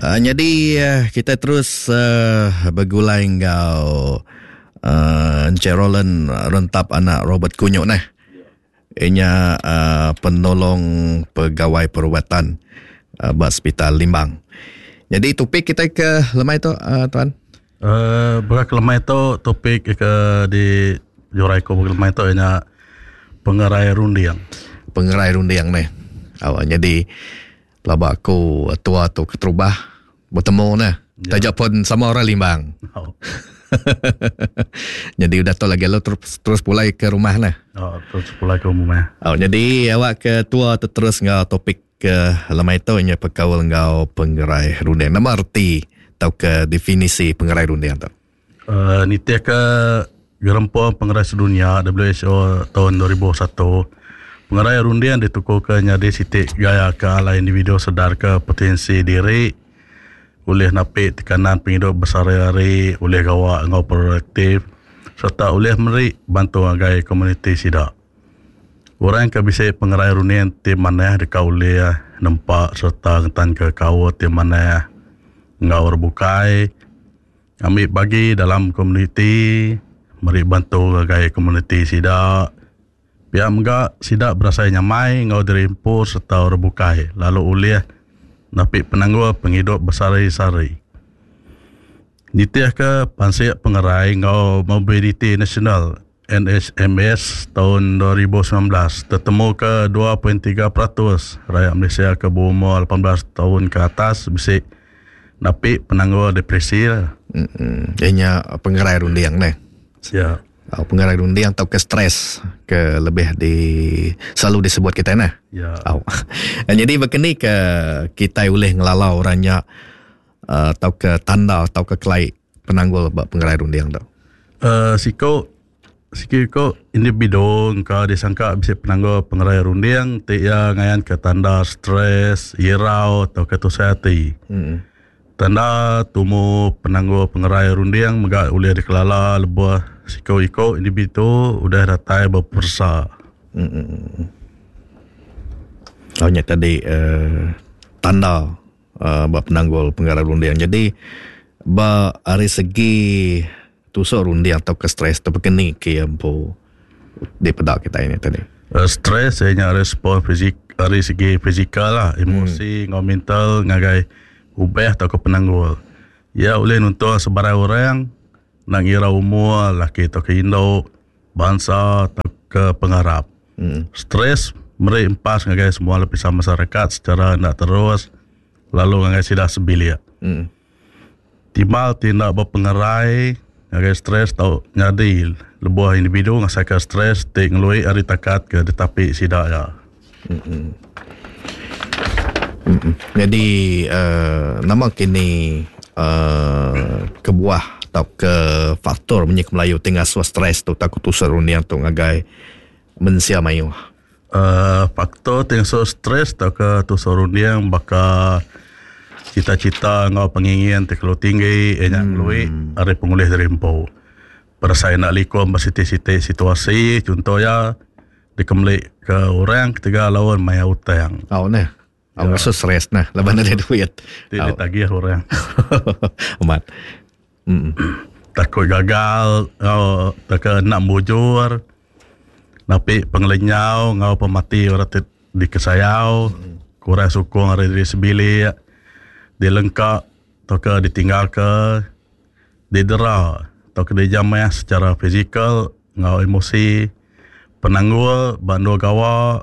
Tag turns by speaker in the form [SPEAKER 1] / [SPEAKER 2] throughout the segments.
[SPEAKER 1] Kita terus bergulai ngau Encik Roland rentap anak Robert Kunyuk nah. Ianya penolong pegawai perawatan Hospital Limbang. Jadi topik kita ke lemai tu tuan.
[SPEAKER 2] Ke lemai tu topik ke di Jorai ko lemai tu ianya pengerai rundiang.
[SPEAKER 1] Pengerai rundiang ni. Jadi laba aku tua tu keterubah bertemu nah. Tajak pun sama orang Limbang. Jadi udah tahu lagi lo terus pulai ke rumah nah.
[SPEAKER 2] Terus pulai ke rumah.
[SPEAKER 1] Jadi awak ketua terus ngau topik ke lemai tu nya perkawal ngau pengerai rundiang. Nama arti atau ke definisi pengerai rundiang tu.
[SPEAKER 2] Nitiah ke Gerempuan Pengerai Sedunia WHO tahun 2001. Pengerai rundiang ditukuhkan jadi sitik gaya ke ala individu sedar ke potensi diri, oleh napik tekanan penghidup bersehari-hari, oleh gawak ngau produktif, serta oleh meri bantu agai komuniti sidak. Orang yang bisa pengerai rundiang tim mana dekat oleh nampak serta ngetan ke kau tim mana ngau berbukai, ambil bagi dalam komuniti, meri bantu agai komuniti sidak. Pihak megak sidak berasa nyamai ngau dirimpur serta berbukai, lalu oleh napik penangguh penghidup bersari-sari. Nitiah ke Pansik Pengerai ngau Mobility Nasional NHMS tahun 2019 tertemu ke 2.3% rakyat Malaysia ke berumur 18 tahun ke atas bisik napik penangguh depresi.
[SPEAKER 1] Ianya pengerai rundiang ni.
[SPEAKER 2] Ya.
[SPEAKER 1] Pengerai rundiang atau ke stres ke lebih selalu disebut kita nah.
[SPEAKER 2] Ya.
[SPEAKER 1] Jadi begini ke kita boleh ngelalau orangnya atau ke tanda atau ke kelai penanggul pengerai rundiang tu.
[SPEAKER 2] Siko individu kau disangka bisa penanggul pengerai rundiang tiada ngayan ke tanda stres, irau atau ketusah hati. Tanda tumu penanggul pengerai rundiang megak boleh dikelala lebuh siko-iko individu udah datai berpersa.
[SPEAKER 1] Hanya tadi tanda penanggul pengerai rundiang. Jadi dari segi tusuk rundiang atau ke stres tu begini ke yang di pedak kita ini tadi.
[SPEAKER 2] Stres hanya respon fisik dari segi fizikal lah, emosi, ngau mental, ngagai ubah atau ke penanggul. Ya boleh nonton sebarang orang nak ngira umur, laki atau ke Indo, bangsa atau ke pengharap. Stres meri empas ngagai semua lapisan masyarakat secara nak terus, lalu ngagai sidak sebilia. Timbal tindak berpengerai, ngagai stres tau nyadi lebuah individu ngasai ke stres, tik ngelui hari takat ke ditapi sidak ya.
[SPEAKER 1] Jadi nama kini kebuah atau ke faktor menyik Melayu tengah suas stres tu takut tusar rundiang tu ngagai mensia mayu.
[SPEAKER 2] Faktor tengah suas stres atau ke tusar rundiang baka cita-cita ngau pengingin teklo tinggi enyak ngelui hari pengulih dari empau. Perasaan nak likom bersiti-siti situasi contohnya dikembali ke orang ketiga lawan maya utang.
[SPEAKER 1] Nah. Aku rasa stres nah, lepas ada duit.
[SPEAKER 2] Tidak tagih orang.
[SPEAKER 1] Umat.
[SPEAKER 2] Takut gagal, takut nak bujur. Tapi pengelenyau, ngau pemati orang dikesayau. Kurang sukung hari diri sebili. Dilengkap, takut ditinggal ke. Didera, takut dijamah secara fizikal, ngau emosi. Penanggul, bandu gawak.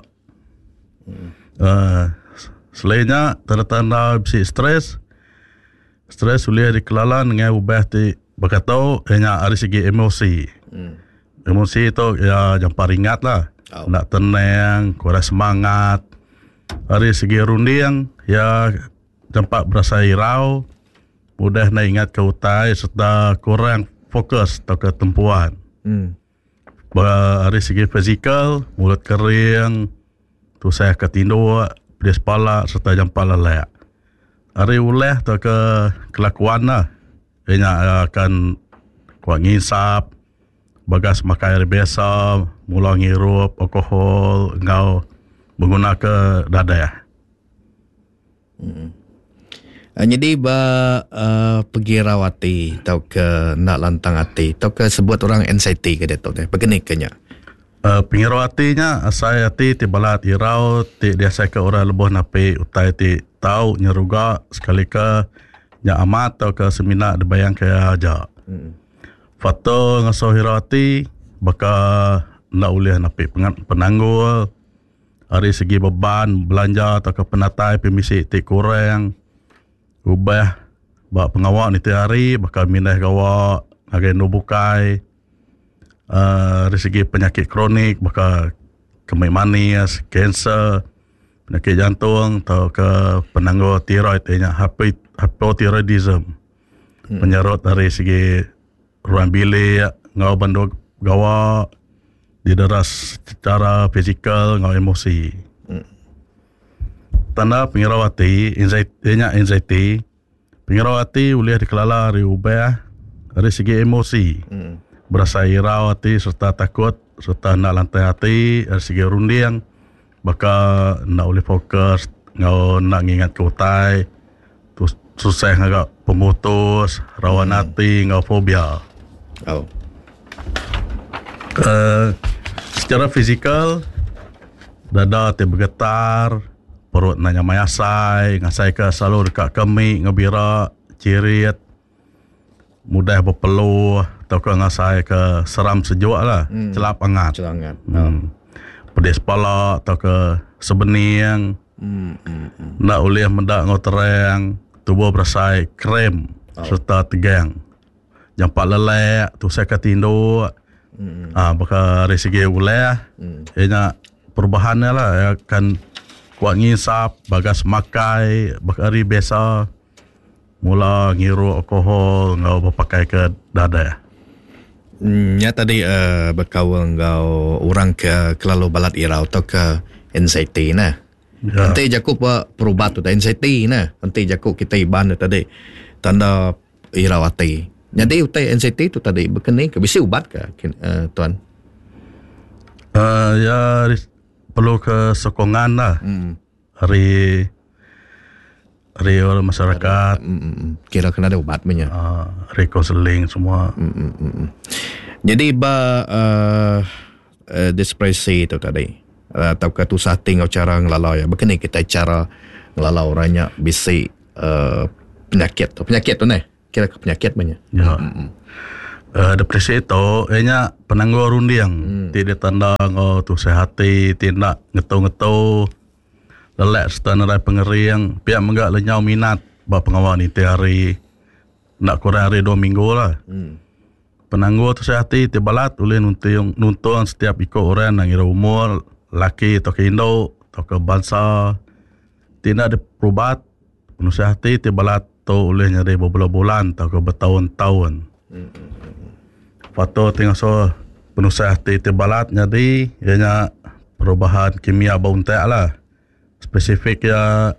[SPEAKER 2] Selainnya tanda-tanda bisi stres boleh dikelalan dengan ubah di berkata hanya dari segi emosi. Emosi itu ya jampa ringat lah. Nak tenang, kurang semangat. Dari segi rundiang ya jampa berasa irau, mudah nak ingat ke utai serta kurang fokus atau ketempuan. Dari segi fizikal, mulut kering, tu saya ketindu, di kepala serta jampa lelak. Hari uleh atau ke kelakuan lah. Ia akan kuat ngisap, bagas makan air biasa, mula ngirup, alkohol, ngau menggunakan dada.
[SPEAKER 1] Jadi pergi rawati atau ke nak lantang hati atau ke sebut orang anxiety ke dia tu begini kenya.
[SPEAKER 2] Pengirawatinya saya ti balat irau ti dia saya ke orang lebih napi utai ti tahu nyeruga sekali ke nya amat atau ke seminar dibayang ke aja. Fato ngaso hirati baka nak ulih napi penanggul dari segi beban belanja atau ke penatai pemisi ti kurang ubah bak pengawak ni hari bakal mindah gawak agen nubukai dari segi penyakit kronik bakal kemih manis, kanser, penyakit jantung atau ke penangguh tiroid ianya hypothyroidism. Penyerut dari segi ruang bilik ngau banduk gawak dideras secara fizikal ngau emosi. Tanda pengirawati anxiety pengirawati boleh dikelala dari ubah dari segi emosi berasa irau hati serta takut serta nak lantai hati dari segi rundiang bakal nak boleh fokus ngau nak ngingat ke utai susah agak pemutus rawan hati ngau fobia. Secara fizikal dada hati bergetar, perut nak nyamai ngasai ke selalu dekat kemik, ngebirak, cirit, mudah berpeluh, atau ke ngasai ke seram sejuk lah, celap hangat. Pedis kepala atau ke sebening, nak boleh mendak ngau terang, tubuh berasai krem serta tegang. Jampak lelek, tu saya ketinduk, bakal dari segi uleh, ianya perubahannya lah, akan kuat ngisap, bagas makai, bakari biasa, mula ngiru alkohol, ngau berpakai ke dada.
[SPEAKER 1] Ya tadi berkawal ngau orang ke kelalu balat irau atau ke anxiety nah. Ya. Nanti jakup perubat tu anxiety nah. Nanti jakup kita iban tadi tanda irau hati. Jadi utai anxiety tu tadi berkeni ke bisa ubat ke tuan?
[SPEAKER 2] Ya perlu ke sokongan lah. Hari orang masyarakat.
[SPEAKER 1] Kira kena ada ubat punya.
[SPEAKER 2] Hari konseling semua.
[SPEAKER 1] Jadi depresi tu tadi. Atau tu setting atau cara ngelalau ya. Begini kita cara ngelalau orangnya bisa penyakit tu. Penyakit tu nih. Kira ke penyakit punya.
[SPEAKER 2] Ya. Depresi itu ianya penangguh rundiang. Tidak tanda ngau tu sehati, tidak ngetu-ngetu. Lelak serta nerai pengeriang. Pihak menggak lenyau minat. Bapak pengawal ni hari. Nak kurang hari 2 minggu lah. Penangguh tu sehati, tibalat boleh nuntun setiap ikut orang yang kira umur. Laki atau ke Indo, atau ke bangsa. Tidak ada perubat. Penuh sehati, tibalat tu boleh nyari berbulan-bulan atau ke bertahun-tahun. Patut tengok so penuh sehati tibalat jadi ianya perubahan kimia bauntek lah. Spesifik ya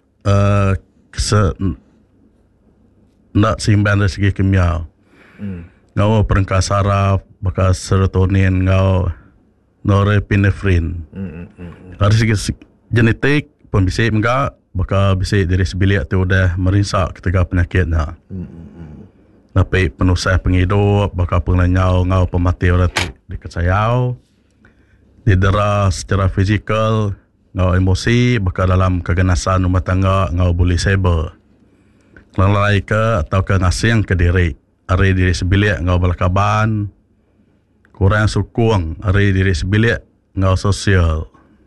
[SPEAKER 2] nak simpan dari segi kimia. Ngau perengkas saraf, bakal serotonin, ngau norepinefrin. Dari segi genetik pun bisa enggak, bakal bisa dari sebilik tu dah merinsak ketika penyakitnya. Tapi penusah penghidup, bakal pengenyau, ngau pemati orang tu dikecayau. Didera secara fizikal, ngau emosi, bakal dalam keganasan rumah tangga, ngau boleh saber. Kelalai ke atau ke ngasing ke diri. Hari diri sebilik, ngau balakaban. Kurang sukung, hari diri sebilik, ngau sosial.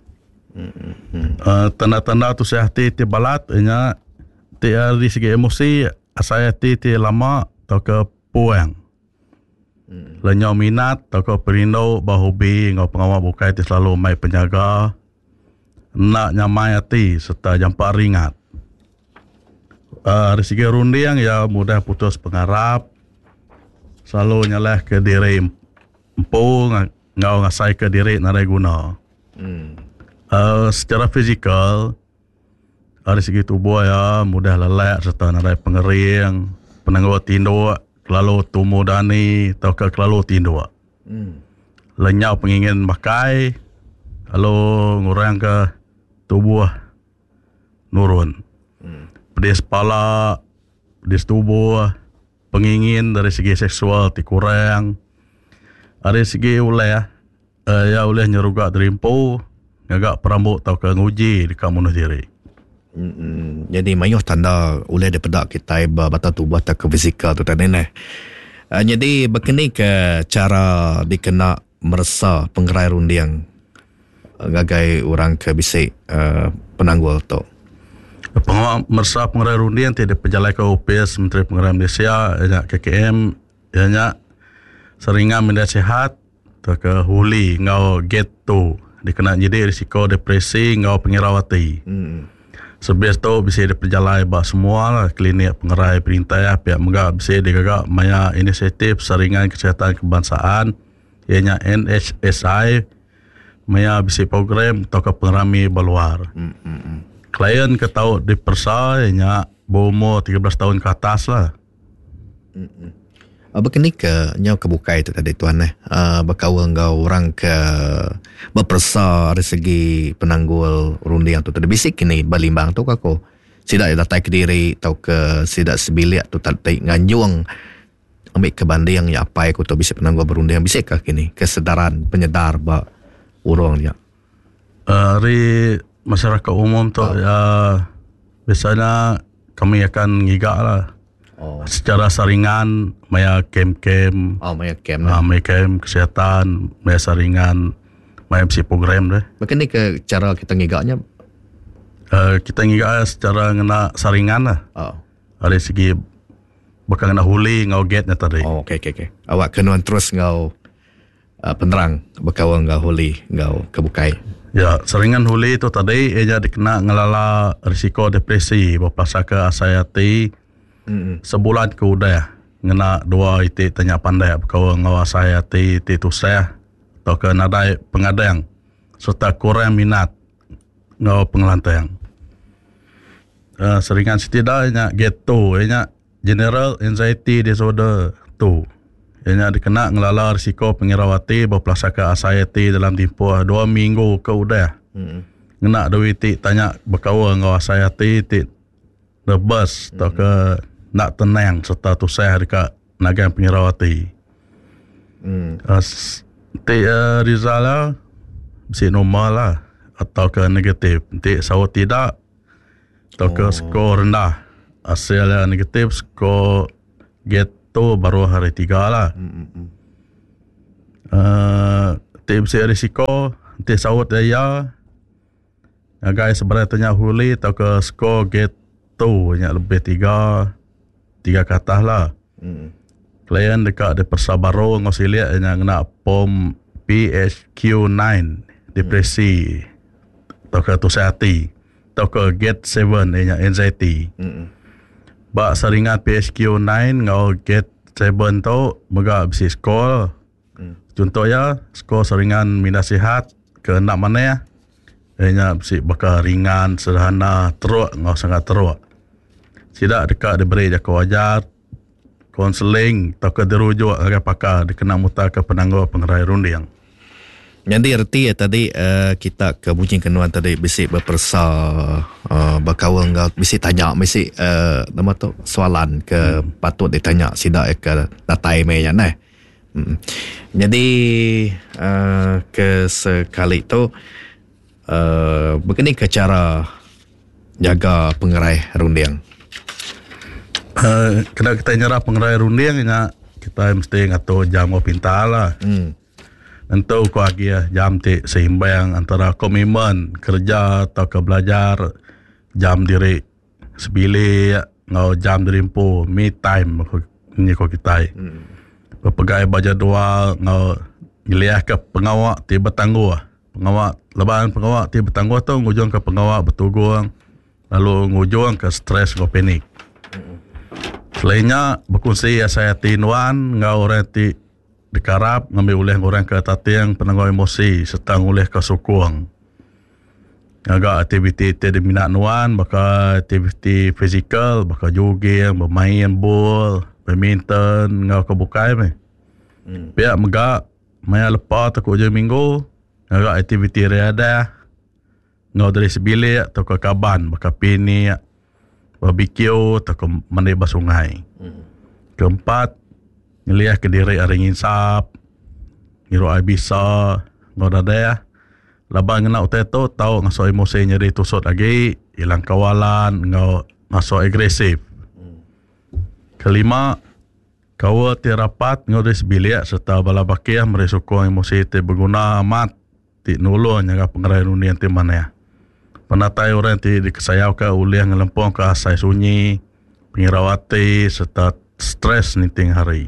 [SPEAKER 2] Tanda-tanda tu sehati tibalat, ianya dari segi emosi, asal hati lama, atau ke puang. Lenyau minat, atau ke perindu, bahobi, ngau pengawal bukai selalu mai penjaga. Nak nyamai hati, serta jampak ringat. Dari segi rundiang, ya mudah putus pengarap. Selalu nyalah ke diri empung, ngau ngasai ke diri narai guna. Secara fizikal, dari segi tubuh ya mudah lelak serta narai pengering, penangguh tinduk, kelalu tumbuh dani, atau ke kelalu tinduk. Lenyau pengingin pakai, lalu ngurang ke tubuh nurun. pedis kepala, pedis tubuh, pengingin dari segi seksual kurang. Dari segi oleh ya oleh nyeruga terimpu, agak perambut tau ke nguji dekat bunuh diri.
[SPEAKER 1] Jadi mayuh tanda oleh daripada kita batal tubuh atau ke fizikal tu tadi ni. Jadi berkenai ke cara dikena merasa penggerai rundiang gagai orang ke bisik penanggul tu.
[SPEAKER 2] Merasa penggerai rundiang tidak pejalai ke UPS Menteri Penggerai Malaysia, ianya KKM, ianya seringan media sihat atau ke huli ngau get tu dikena jadi risiko depresi ngau pengirawati. Sebab tu bisa diperjalai bah semua lah klinik pengerai perintah pihak megah bisa digagak maya inisiatif saringan kesihatan kebangsaan ianya NHSI maya bisa program atau ke pengerami berluar. Klien ketau dipersa ianya berumur 13 tahun ke atas lah.
[SPEAKER 1] Berkenai ke nyau kebukai tu tadi tuan berkawal ngau orang ke berpersa dari segi penanggul rundiang tu tadi bisik kini balimbang tu kako sidak datai ke diri tau ke sidak sebilik tu tak nganjung ambil ke banding yang apa aku tu bisik penanggul berundiang bisik ke kini kesedaran penyedar ba urang dia
[SPEAKER 2] dari masyarakat umum tu ya biasanya kami akan ngigak lah. Secara saringan maya kem-kem
[SPEAKER 1] maya kem
[SPEAKER 2] maya kem kesihatan maya saringan maya mesti program deh.
[SPEAKER 1] Berkenai ke cara kita ngigaknya
[SPEAKER 2] kita ngigak secara ngena saringan lah. Dari segi bakal ngena huli ngau getnya tadi.
[SPEAKER 1] Okay. Awak kenuan terus ngau penerang bakal ngau huli ngau kebukai.
[SPEAKER 2] Ya, saringan huli itu tadi ia dikena ngelala risiko depresi berpasal ke asayati. Sebulan ke udah ngena dua itik tanya pandai berkawa ngawasai hati itik tusah atau ke nadai pengadang serta kurang minat ngaw pengelantang. Seringan setidaknya get tu ianya general anxiety disorder tu ianya dikena ngelala risiko pengirawati berpelasa ke asayati dalam tempoh 2 minggu ke udah ngena dua itik tanya berkawa ngawasai hati itik rebas atau ke nak tenang serta tusah dekat nagang pengirawati. Result lah mesti normal lah atau ke negatif. Nanti sawat tidak atau ke skor rendah. Hasilnya negatif, skor get tu baru hari 3 lah. Nanti mesti risiko, nanti sawat ya. Agai sebenarnya tanya huli atau ke skor get tu yang lebih 3 ke atas lah. Klien dekat di Persabaro ngosilia yang nak pom PHQ9 depresi atau ke tusah hati atau ke get 7 yang anxiety. Bak saringan PHQ9 ngau get 7 tu mega bisi skor. Contohnya skor saringan minda sihat ke 6 mana ya. Ianya bisi bakal ringan, sederhana, teruk ngau sangat teruk. Tidak dekat diberi jangka wajar, konseling atau ke dirujuk agar pakar dikena mutar ke penangguh penggerai rundiang.
[SPEAKER 1] Jadi erti tadi kita ke buncing kenuan tadi bisik berpersa berkawal ngau bisik tanya bisik nama tu soalan ke patut ditanya sidak ke datai meja nah. Jadi ke sekali tu begini ke cara jaga penggerai rundiang.
[SPEAKER 2] Kena kita nyerah penggerai rundiang kita mesti ngatur jam pintar lah. Tentu kau lagi jam seimbang antara komitmen kerja atau ke belajar, jam diri sebilik ngau jam dirimpu me time ni kau kita. Berpegai berjadual ngau giliah ke pengawak ti bertangguh. Pengawak lebaran pengawak ti bertangguh tu ngujung ke pengawak bertugung lalu ngujung ke stres ngau panik. Selainnya berkongsi saya tinuan ngau orang ti dikarap ngambil oleh orang ke tatiang penangguh emosi serta oleh ke sukung. Agak aktiviti ti diminat nuan bakal aktiviti fizikal bakal jogging, bermain bol, badminton ngau ke bukai me. Pihak megak maya lepas takut je minggu agak aktiviti riadah ngau dari sebilik atau ke kaban bakal pini barbecue atau ke menebas sungai. Keempat, ngeliah ke diri hari nginsap, ngiru air bisa, ngau dadaya. Labang ngena utai tu, tahu ngaso emosi nyeri tusut lagi, hilang kawalan, ngau ngaso agresif. Kelima, kawa ti rapat ngau dis bilik serta bala bakia merisukong emosi ti berguna amat ti nulung nyaga pengerai runian ti mana ya. Penatai orang ti dikesayau ke uliah ngelempong ke asai sunyi, pengirawati serta stres niting hari.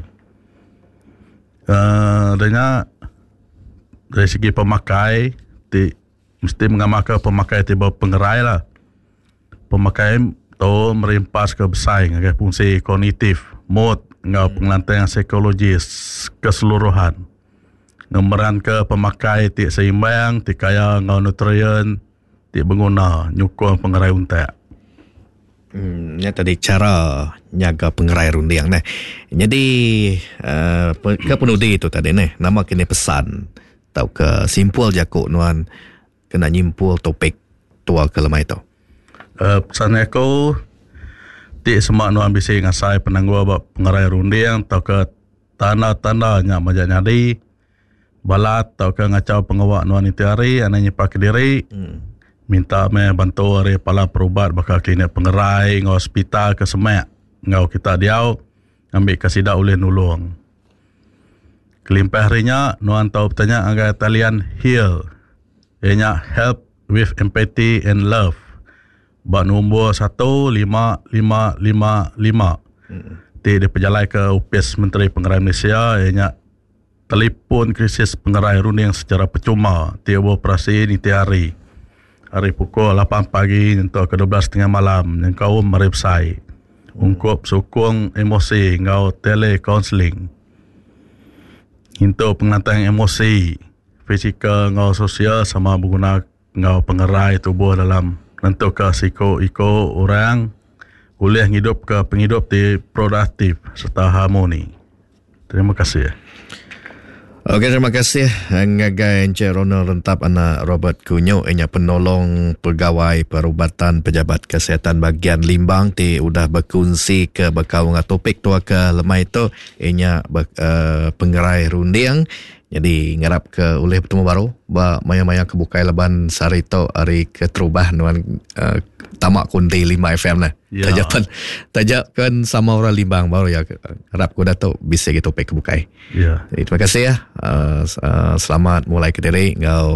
[SPEAKER 2] Adanya dari segi pemakai ti mesti mengamalkan pemakai ti bawa pengerai lah. Pemakai tu merimpas ke besar ngagai fungsi kognitif, mood, ngau pengelantaian psikologis keseluruhan. Ngemeran ke pemakai ti seimbang, ti kaya ngau nutrien, ti berguna nyukung pengerai untak.
[SPEAKER 1] Ini tadi cara nyaga pengerai rundiang nah. Jadi ke penudi itu tadi nah, nama kini pesan tau ke simpul jakuk nuan kena nyimpul topik tua ke lemah itu.
[SPEAKER 2] Pesan aku ti semak nuan bisa ngasai penangguh bab pengerai rundiang tau ke tanda-tanda nyak majak nyadi balat tau ke ngacau pengawak nuan itu hari anaknya pakai diri. Minta me bantu hari pala perubat bakal klinik pengerai ngau hospital ke semak ngau kita diau ambil kasida oleh nulung. Kelimpah harinya nuan tahu bertanya agar talian heal. Ianya help with empathy and love. Bak nombor 15555. Ti diperjalai ke UPS Menteri Pengerai Malaysia ianya telefon krisis pengerai rundiang secara percuma. Ti operasi ni ti hari. Hari pukul 8 pagi untuk ke 12.30 malam yang kau merepsai. Ungkup sukung emosi ngau telecounseling. Untuk pengantar emosi, fizikal ngau sosial sama berguna ngau pengerai tubuh dalam nentu ke iko orang boleh hidup ke penghidup di produktif serta harmoni. Terima kasih.
[SPEAKER 1] Okey, terima kasih ngagai Encik Ronald Rentap anak Robert Kunyo ianya penolong pegawai perubatan pejabat kesihatan bahagian Limbang ti udah berkongsi ke bekau ngah topik tua ke lemah itu ianya pengerai rundiang. Jadi ngarap ke oleh bertemu baru ba maya-maya kebukai leban sarito hari keterubah nuan tamak kunti 5 FM lah. Ya. Tajakan sama orang Limbang baru ya harap ku datuk bisa gitu topik kebukai.
[SPEAKER 2] Ya.
[SPEAKER 1] Jadi terima kasih ya. Selamat mulai ke diri ngau